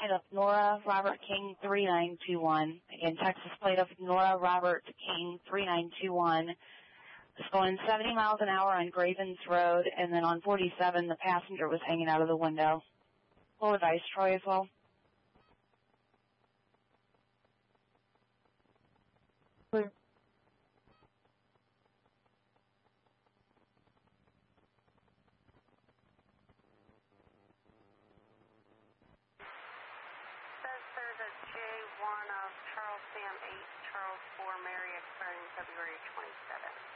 plate of Nora Robert King 3921. Again, Texas plate of Nora Robert King 3921. It's going 70 miles an hour on Gravens Road, and then on 47, the passenger was hanging out of the window. Full advice, Troy, as well. Clear. Says there's a J1 of Charles Sam 8, Charles 4, Mary expiring February 27.